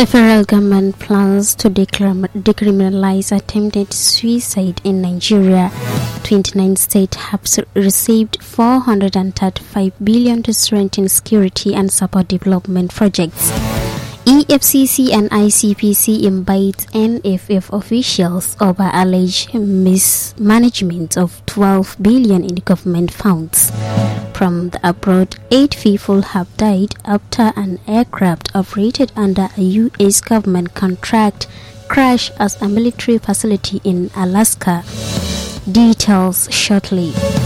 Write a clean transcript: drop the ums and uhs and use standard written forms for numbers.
The federal government plans to decriminalize attempted suicide in Nigeria. 29 states have received $435 billion to strengthen security and support development projects. EFCC and ICPC invite NFF officials over alleged mismanagement of $12 billion in government funds. From the abroad, 8 people have died after an aircraft operated under a U.S. government contract crashed at a military facility in Alaska. Details shortly.